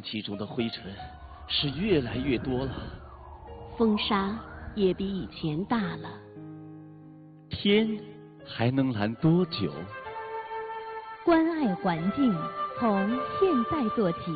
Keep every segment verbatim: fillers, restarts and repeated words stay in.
气中的灰尘是越来越多了， 风沙也比以前大了。 天还能蓝多久？ 关爱环境，从现在做起。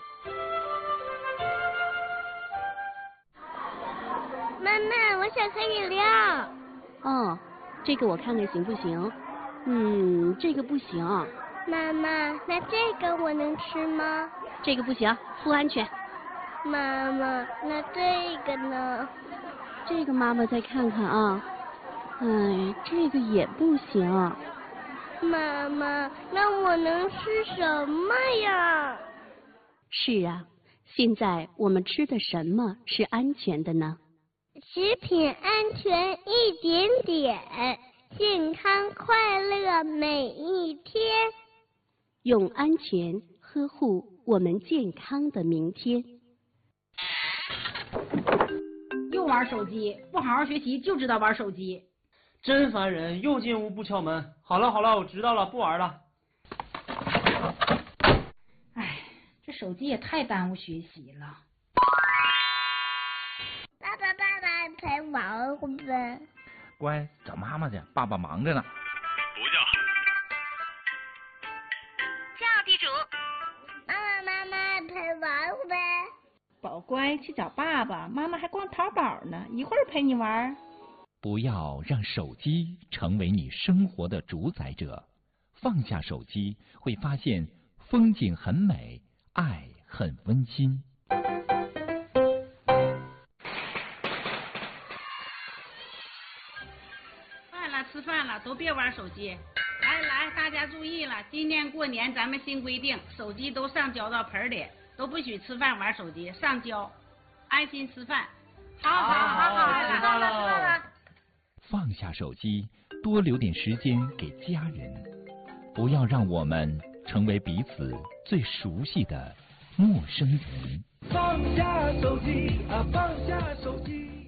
妈妈，我想喝饮料。 哦，这个我看看行不行？嗯，这个不行。 妈妈，那这个我能吃吗？ 这个不行，不安全。 妈妈，那这个呢？ 这个妈妈再看看啊。哎，这个也不行。 妈妈，那我能吃什么呀？ 是啊，现在我们吃的什么是安全的呢？ 食品安全一点点，健康快乐每一天。 用安全呵护我们健康的明天。 又玩手机，不好好学习就知道玩手机， 真烦人！又进屋不敲门。好了好了，我知道了，不玩了。 哎，这手机也太耽误学习了。 爸爸爸爸陪玩会呗。 乖，找妈妈去，爸爸忙着呢。 不叫。 叫地主。妈妈妈妈陪玩会呗。 宝乖，去找爸爸，妈妈还逛淘宝呢，一会儿陪你玩。 不要让手机成为你生活的主宰者，放下手机，会发现风景很美，爱很温馨。 饭了，吃饭了，都别玩手机。来来，大家注意了，今年过年咱们新规定，手机都上交到盆里，都不许吃饭玩手机，上交，安心吃饭。好好好好，知道了知道了。 放下手机，多留点时间给家人，不要让我们成为彼此最熟悉的陌生人。 放下手机啊，放下手机。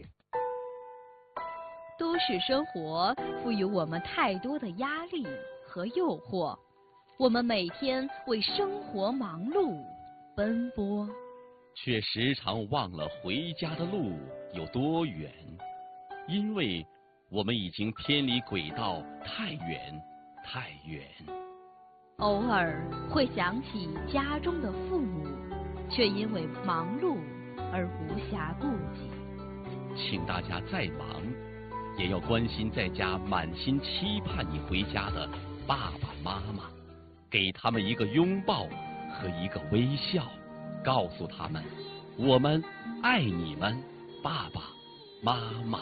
都市生活赋予我们太多的压力和诱惑，我们每天为生活忙碌奔波， 却时常忘了回家的路有多远，因为我们已经偏离轨道太远太远。 偶尔会想起家中的父母，却因为忙碌而无暇顾及。 请大家再忙，也要关心在家满心期盼你回家的爸爸妈妈，给他们一个拥抱和一个微笑，告诉他们我们爱你们，爸爸妈妈。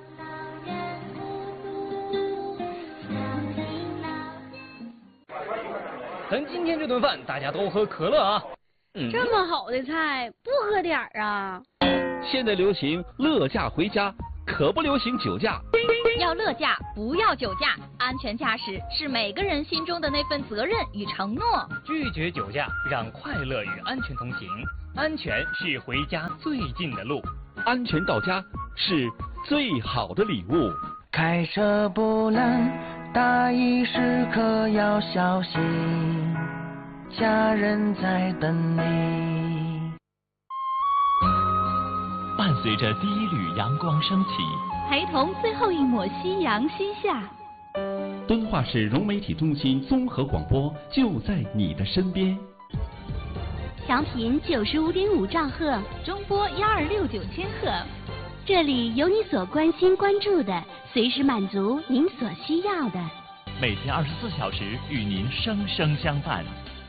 咱今天这顿饭大家都喝可乐啊！ 嗯、这么好的菜不喝点儿啊？ 现在流行乐驾回家，可不流行酒驾。 要乐驾，不要酒驾。安全驾驶是每个人心中的那份责任与承诺。 拒绝酒驾，让快乐与安全同行。安全是回家最近的路， 安全到家是最好的礼物。 开车不能大意，时刻要小心，家人在等你。 伴随着第一缕阳光升起， 陪同最后一抹夕阳西下。 敦化市融媒体中心综合广播就在你的身边。 调频九十五点五兆赫， 中波幺二六九千赫。 这里有你所关心关注的，随时满足您所需要的。 每天二十四小时与您生生相伴。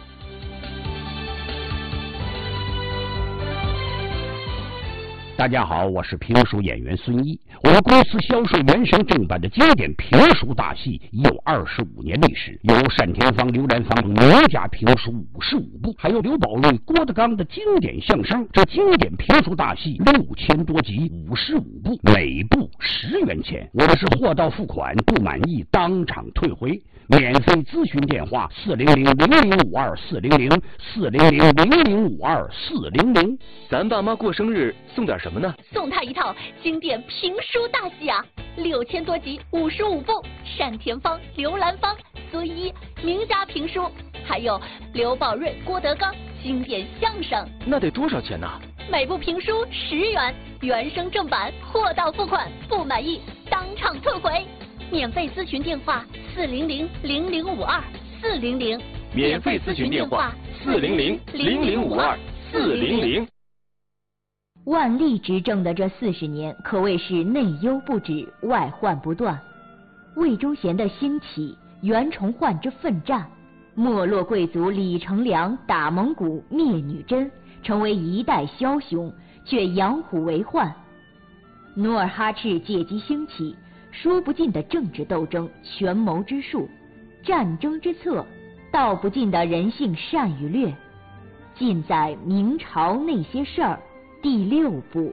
大家好，我是评书演员孙一。我们公司销售原声正版的经典评书大戏已有二十五年历史，有单田芳、刘兰芳名家评书五十五部，还有刘宝瑞、郭德纲的经典相声。这经典评书大戏六千多集，五十五部，每部十元钱。我们是货到付款，不满意当场退回。免费咨询电话：四零零零零五二四零零四零零零零五二四零零。 咱爸妈过生日送点什么呢？ 送他一套经典评书大戏啊，六千多集，五十五部，单田芳、刘兰芳、孙一名家评书，还有刘宝瑞、郭德纲经典相声。 那得多少钱呢？ 每部评书十元，原声正版，货到付款，不满意当场退回。免费咨询电话：四零零零零五二四零零。 免费咨询电话：四零零零零五二四零零。 万历执政的这四十年，可谓是内忧不止，外患不断。魏忠贤的兴起，袁崇焕之奋战，没落贵族李成梁打蒙古灭女真，成为一代枭雄，却养虎为患。努尔哈赤借机兴起，说不尽的政治斗争、权谋之术、战争之策，道不尽的人性善与劣，尽在明朝那些事儿第六部。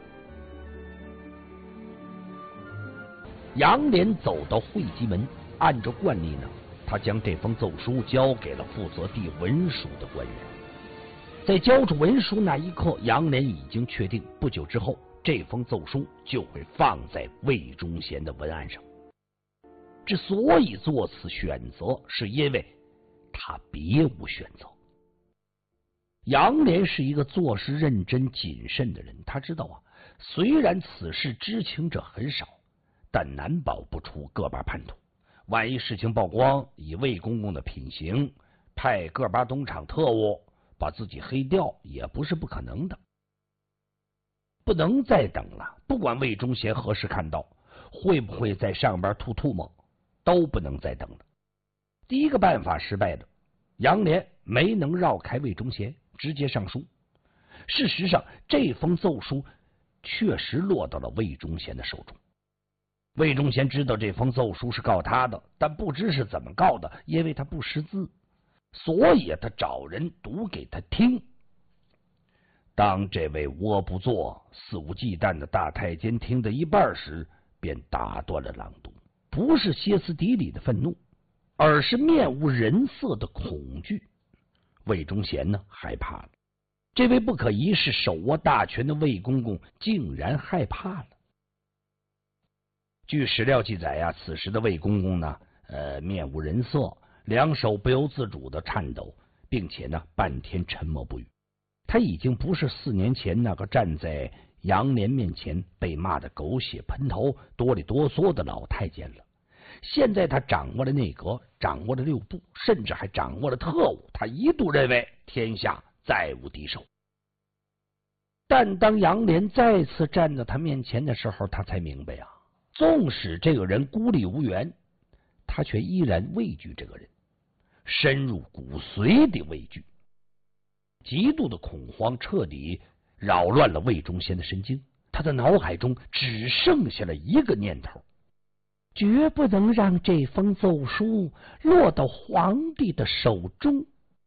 杨涟走到会稽门，按照惯例呢，他将这封奏书交给了负责递文书的官员。在交出文书那一刻，杨涟已经确定，不久之后，这封奏书就会放在魏忠贤的文案上。之所以做此选择，是因为他别无选择。杨涟是一个做事认真谨慎的人，他知道啊，虽然此事知情者很少，但难保不出个把叛徒。万一事情曝光，以魏公公的品行，派个把东厂特务把自己黑掉，也不是不可能的。不能再等了，不管魏忠贤何时看到，会不会在上边吐唾沫，都不能再等了。第一个办法失败了，杨涟没能绕开魏忠贤，直接上书。事实上，这封奏书确实落到了魏忠贤的手中。魏忠贤知道这封奏书是告他的，但不知是怎么告的，因为他不识字，所以他找人读给他听。当这位窝不作、肆无忌惮的大太监听到一半时，便打断了朗读，不是歇斯底里的愤怒，而是面无人色的恐惧。魏忠贤呢，害怕了。这位不可一世、手握大权的魏公公竟然害怕了。据史料记载呀、啊，此时的魏公公呢，呃，面无人色，两手不由自主的颤抖，并且呢，半天沉默不语。他已经不是四年前那个站在杨涟面前被骂得狗血喷头、哆里哆嗦的老太监了。现在他掌握了内阁，掌握了六部，甚至还掌握了特务。他一度认为天下再无敌手。但当杨涟再次站在他面前的时候，他才明白啊，纵使这个人孤立无援，他却依然畏惧这个人，深入骨髓的畏惧。极度的恐慌彻底扰乱了魏忠贤的神经，他的脑海中只剩下了一个念头：绝不能让这封奏书落到皇帝的手中。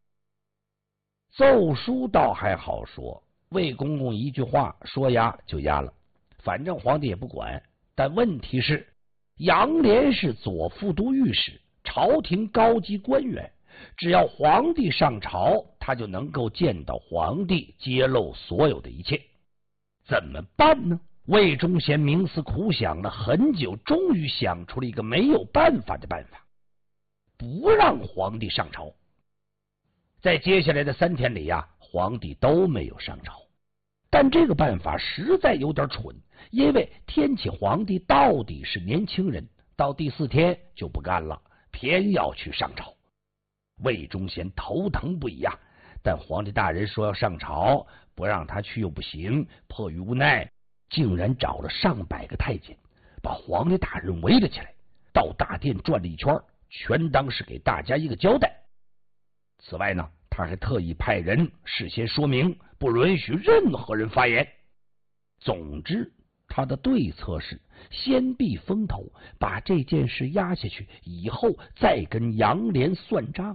奏书倒还好说，魏公公一句话说压就压了，反正皇帝也不管。但问题是，杨涟是左副都御史，朝廷高级官员，只要皇帝上朝，他就能够见到皇帝，揭露所有的一切。怎么办呢？魏忠贤冥思苦想了很久，终于想出了一个没有办法的办法：不让皇帝上朝。在接下来的三天里呀、啊，皇帝都没有上朝。但这个办法实在有点蠢，因为天启皇帝到底是年轻人，到第四天就不干了，偏要去上朝。魏忠贤头疼不已啊！但皇帝大人说要上朝，不让他去又不行，迫于无奈，竟然找了上百个太监，把皇帝大人围了起来，到大殿转了一圈，全当是给大家一个交代。此外呢，他还特意派人事先说明，不允许任何人发言。总之，他的对策是先避风头，把这件事压下去，以后再跟杨涟算账。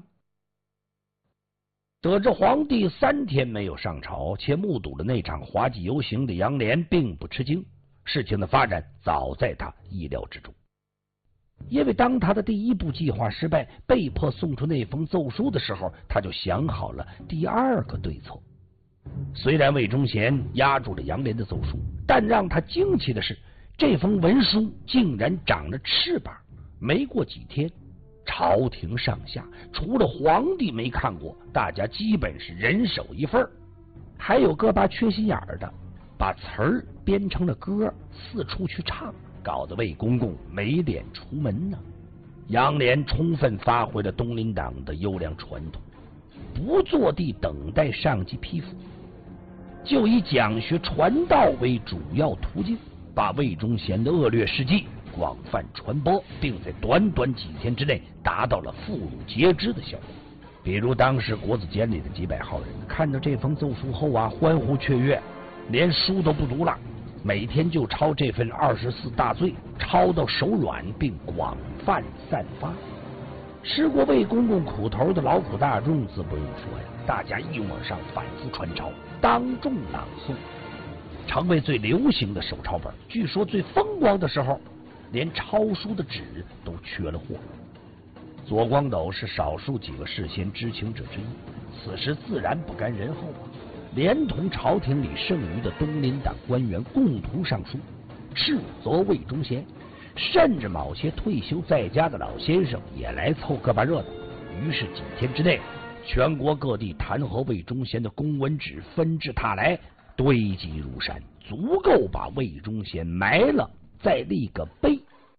得知皇帝三天没有上朝，且目睹了那场滑稽游行的杨涟并不吃惊，事情的发展早在他意料之中。因为当他的第一步计划失败，被迫送出那封奏书的时候，他就想好了第二个对策。虽然魏忠贤压住了杨涟的奏书，但让他惊奇的是，这封文书竟然长了翅膀。没过几天， 朝廷上下除了皇帝没看过，大家基本是人手一份。还有个把缺心眼儿的，把词儿编成了歌，四处去唱，搞得魏公公没脸出门呢。杨涟充分发挥了东林党的优良传统，不坐地等待上级批复，就以讲学传道为主要途径，把魏忠贤的恶劣事迹广泛传播，并在短短几天之内达到了妇孺皆知的效果。比如当时国子监里的几百号人看到这封奏书后啊，欢呼雀跃，连书都不读了，每天就抄这份二十四大罪，抄到手软，并广泛散发。吃过魏公公苦头的劳苦大众自不用说呀，大家一往上反复传抄，当众朗诵，成为最流行的手抄本。据说最风光的时候，连抄书的纸都缺了货。左光斗是少数几个事先知情者之一，此时自然不甘人后啊，连同朝廷里剩余的东林党官员共同上书，斥责魏忠贤，甚至某些退休在家的老先生也来凑个把热闹。于是几天之内，全国各地弹劾魏忠贤的公文纸纷至沓来，堆积如山，足够把魏忠贤埋了，再立个碑。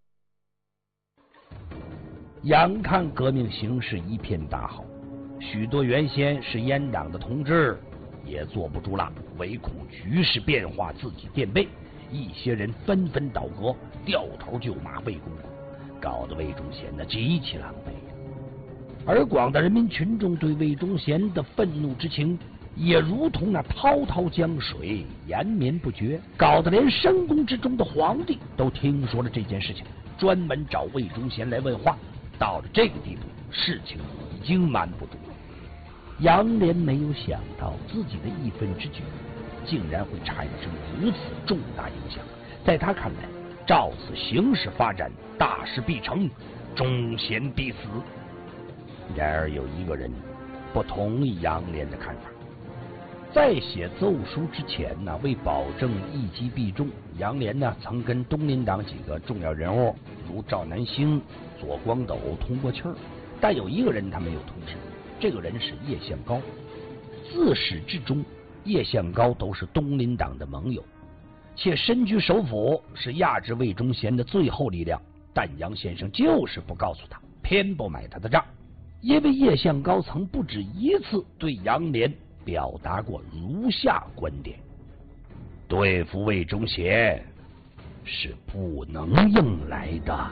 眼看革命形势一片大好，许多原先是阉党的同志也坐不住了，唯恐局势变化自己垫背，一些人纷纷倒戈，掉头就骂魏公公，搞得魏忠贤呢极其狼狈呀。而广大人民群众对魏忠贤的愤怒之情也如同那滔滔江水，延绵不绝，搞得连深宫之中的皇帝都听说了这件事情，专门找魏忠贤来问话。到了这个地步，事情已经瞒不住了。杨涟没有想到自己的一分之举竟然会产生如此重大影响，在他看来，照此形势发展，大事必成，忠贤必死。然而有一个人不同意杨涟的看法。在写奏书之前呢，为保证一击必中，杨涟呢曾跟东林党几个重要人物如赵南星、左光斗通过气儿，但有一个人他没有通知，这个人是叶向高。自始至终，叶向高都是东林党的盟友，且身居首辅，是压制魏忠贤的最后力量。但杨先生就是不告诉他，偏不买他的账，因为叶向高曾不止一次对杨涟表达过如下观点：对付魏忠贤是不能硬来的。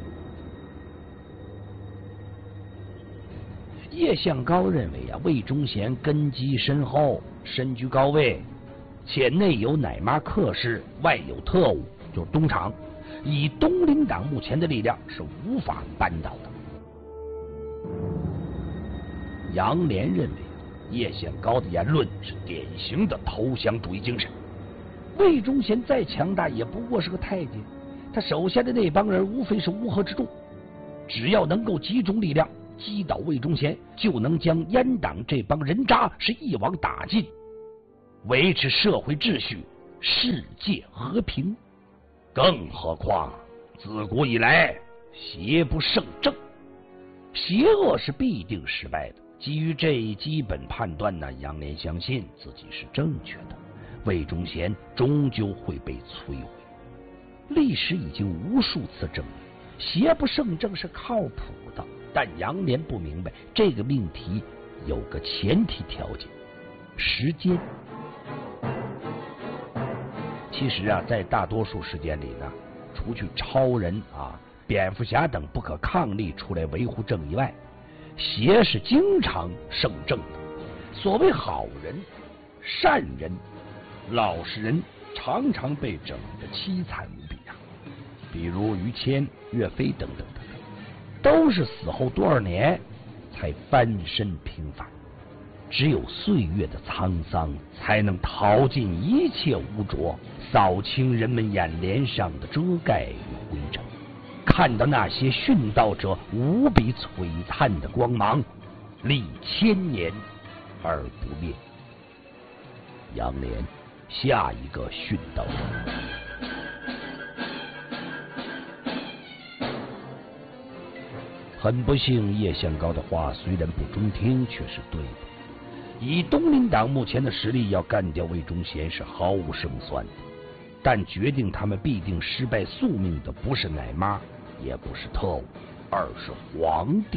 叶向高认为啊，魏忠贤根基深厚，身居高位，且内有奶妈客氏，外有特务，就是东厂，以东林党目前的力量是无法扳倒的。杨涟认为叶向高的言论是典型的投降主义精神。魏忠贤再强大也不过是个太监，他手下的那帮人无非是乌合之众，只要能够集中力量击倒魏忠贤，就能将阉党这帮人渣是一网打尽，维持社会秩序，世界和平。更何况自古以来邪不胜正，邪恶是必定失败的。基于这一基本判断呢，杨涟相信自己是正确的，魏忠贤终究会被摧毁。历史已经无数次证明，邪不胜正是靠谱的，但杨涟不明白这个命题有个前提条件：时间。其实啊，在大多数时间里呢，除去超人啊、蝙蝠侠等不可抗力出来维护正义外，邪是经常胜正的。所谓好人、善人、老实人，常常被整得凄惨无比啊。比如于谦、岳飞等等等等，都是死后多少年才翻身平反。只有岁月的沧桑，才能淘尽一切污浊，扫清人们眼帘上的遮盖与灰尘，看到那些殉道者无比璀璨的光芒，历千年而不灭。杨涟，下一个殉道者。 很不幸，叶向高的话虽然不中听，却是对的。以东林党目前的实力，要干掉魏忠贤是毫无胜算的。但决定他们必定失败宿命的，不是奶妈，也不是特务，而是皇帝。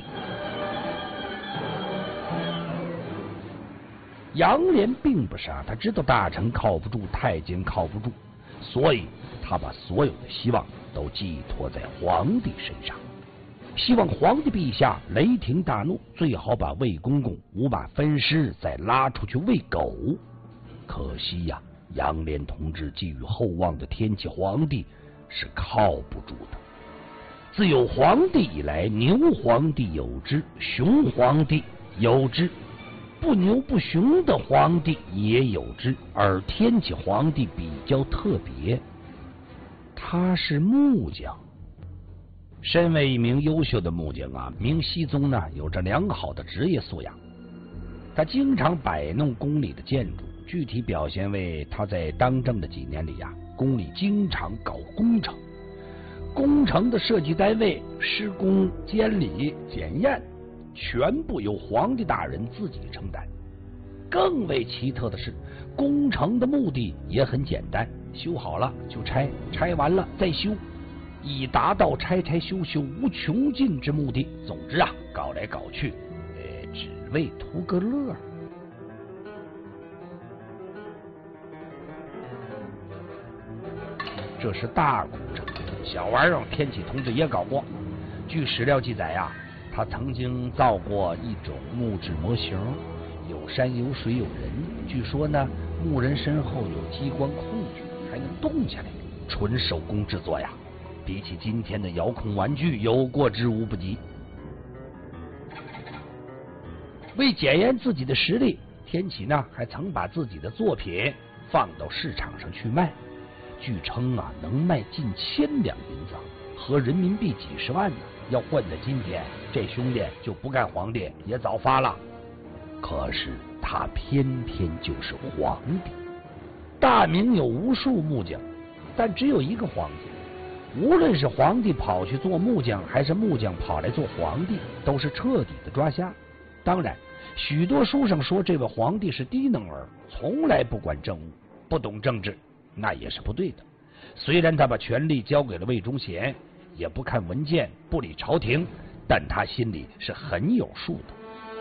杨涟并不傻，他知道大臣靠不住，太监靠不住，所以他把所有的希望都寄托在皇帝身上，希望皇帝陛下雷霆大怒，最好把魏公公五马分尸，再拉出去喂狗。可惜呀、啊，杨涟同志寄予厚望的天启皇帝是靠不住的。自有皇帝以来，牛皇帝有之，熊皇帝有之，不牛不熊的皇帝也有之，而天启皇帝比较特别，他是木匠。身为一名优秀的木匠啊，明熹宗呢有着良好的职业素养，他经常摆弄宫里的建筑，具体表现为他在当政的几年里呀、啊，宫里经常搞工程，工程的设计单位、施工、监理、检验，全部由皇帝大人自己承担。更为奇特的是，工程的目的也很简单，修好了就拆，拆完了再修，以达到拆拆修修无穷尽之目的。总之啊，搞来搞去，呃，只为图个乐。这是大工程，小玩意儿天启同志也搞过。据史料记载呀、啊，他曾经造过一种木质模型，有山有水有人。据说呢，木人身后有激光控制，还能动起来，纯手工制作呀。比起今天的遥控玩具，有过之无不及。为检验自己的实力，天启呢还曾把自己的作品放到市场上去卖。据称啊，能卖近千两银子，合人民币几十万呢。要换在今天，这兄弟就不干皇帝，也早发了。可是他偏偏就是皇帝。大明有无数木匠，但只有一个皇帝。无论是皇帝跑去做木匠，还是木匠跑来做皇帝，都是彻底的抓瞎。当然，许多书上说这位皇帝是低能儿，从来不管政务，不懂政治。那也是不对的。虽然他把权力交给了魏忠贤，也不看文件，不理朝廷，但他心里是很有数的。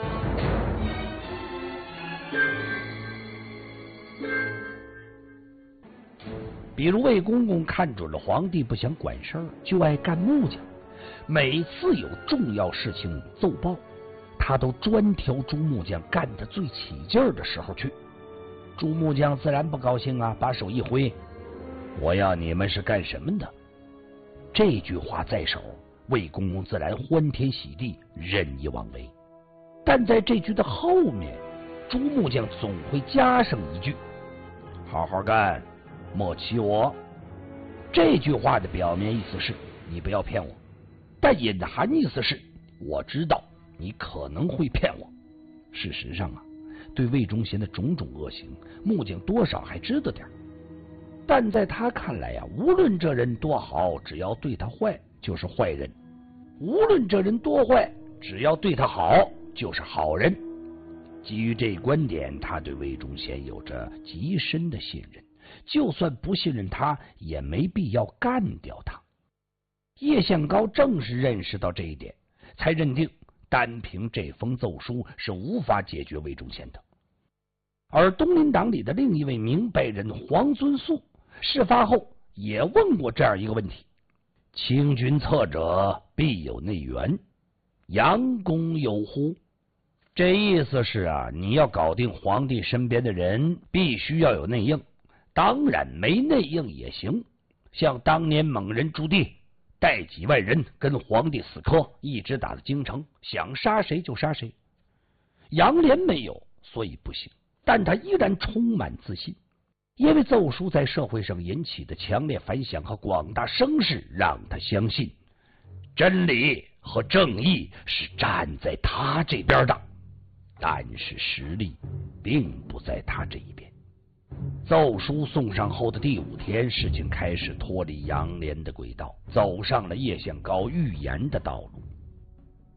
比如魏公公看准了皇帝不想管事儿，就爱干木匠，每次有重要事情奏报，他都专挑朱木匠干得最起劲儿的时候去。朱木匠自然不高兴啊，把手一挥，我要你们是干什么的？这句话在手，魏公公自然欢天喜地，任意妄为。但在这句的后面，朱木匠总会加上一句：好好干，莫欺我。这句话的表面意思是你不要骗我，但隐含意思是我知道你可能会骗我。事实上啊，对魏忠贤的种种恶行，木匠多少还知道点，但在他看来呀、啊，无论这人多好，只要对他坏就是坏人；无论这人多坏，只要对他好就是好人。基于这一观点，他对魏忠贤有着极深的信任，就算不信任他，也没必要干掉他。叶向高正是认识到这一点，才认定单凭这封奏书是无法解决魏忠贤的。而东林党里的另一位明白人黄遵素，事发后也问过这样一个问题：清君侧者，必有内援，杨公有乎？这意思是啊，你要搞定皇帝身边的人，必须要有内应。当然没内应也行，像当年猛人朱棣，带几万人跟皇帝死磕，一直打到京城，想杀谁就杀谁。杨涟没有，所以不行，但他依然充满自信，因为奏书在社会上引起的强烈反响和广大声势，让他相信真理和正义是站在他这边的。但是实力并不在他这一边。奏书送上后的第五天，事情开始脱离杨涟的轨道，走上了叶向高预言的道路。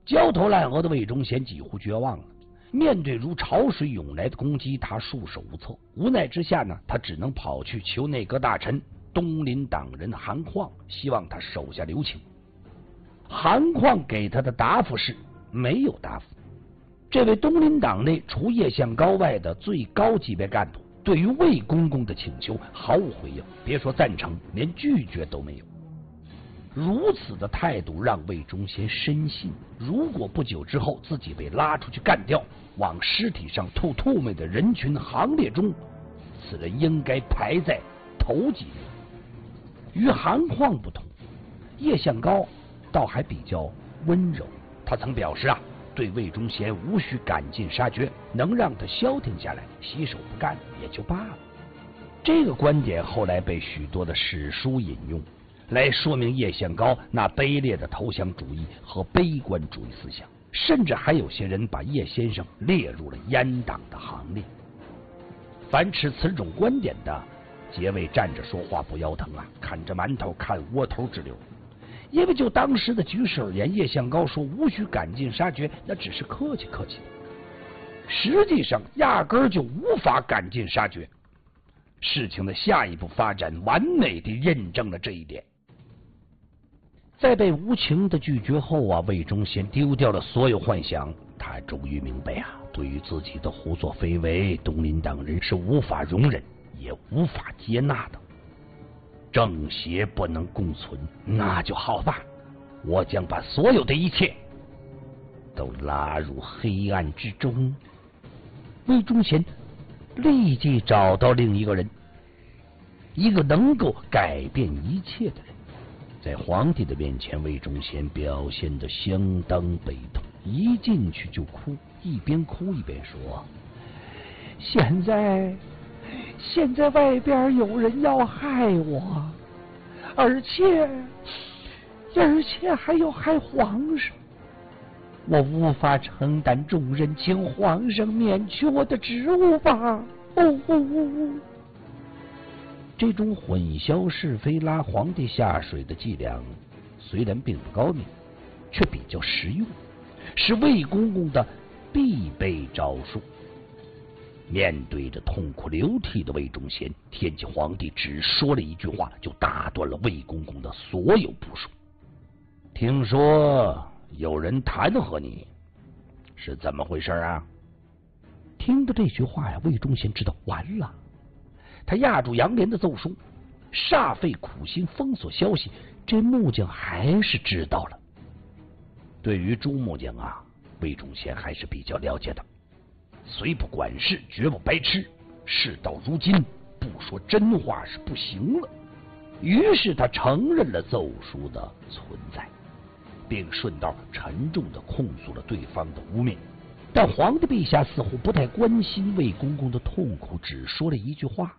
焦头烂额的魏忠贤几乎绝望了。面对如潮水涌来的攻击，他束手无策。无奈之下呢，他只能跑去求内阁大臣东林党人韩况，希望他手下留情。韩况给他的答复是没有答复。这位东林党内除叶向高外的最高级别干部，对于魏公公的请求毫无回应，别说赞成，连拒绝都没有。如此的态度让魏忠贤深信，如果不久之后自己被拉出去干掉，往尸体上吐吐沫的人群行列中，此人应该排在头几名。与韩况不同，叶向高倒还比较温柔。他曾表示啊，对魏忠贤无需赶尽杀绝，能让他消停下来，洗手不干也就罢了。这个观点后来被许多的史书引用，来说明叶向高那卑劣的投降主义和悲观主义思想，甚至还有些人把叶先生列入了阉党的行列。凡持此种观点的，皆为站着说话不腰疼啊，看着馒头看窝头直流。因为就当时的局势而言，叶向高说无需赶尽杀绝，那只是客气客气，实际上压根儿就无法赶尽杀绝。事情的下一步发展完美地认证了这一点。在被无情的拒绝后啊，魏忠贤丢掉了所有幻想。他终于明白啊，对于自己的胡作非为，东林党人是无法容忍也无法接纳的。正邪不能共存，那就好吧，我将把所有的一切都拉入黑暗之中。魏忠贤立即找到另一个人，一个能够改变一切的人。在皇帝的面前，魏忠贤表现得相当悲痛，一进去就哭，一边哭一边说：现在现在外边有人要害我，而且而且还要害皇上，我无法承担重任，请皇上免去我的职务吧。哦哦哦！这种混淆是非、拉皇帝下水的伎俩，虽然并不高明，却比较实用，是魏公公的必备招数。面对着痛哭流涕的魏忠贤，天启皇帝只说了一句话，就打断了魏公公的所有部署。听说有人弹劾你，是怎么回事啊？听到这句话呀，魏忠贤知道完了。他压住杨涟的奏书，煞费苦心封锁消息，这木匠还是知道了。对于朱木匠啊，魏忠贤还是比较了解的，虽不管事，绝不白痴。事到如今，不说真话是不行了。于是他承认了奏书的存在，并顺道沉重地控诉了对方的污蔑。但皇帝陛下似乎不太关心魏公公的痛苦，只说了一句话：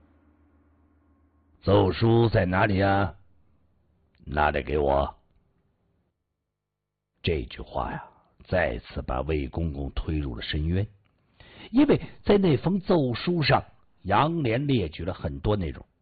奏书在哪里啊？拿来给我。这句话呀，再次把魏公公推入了深渊。因为在那封奏书上，杨涟列举了很多内容，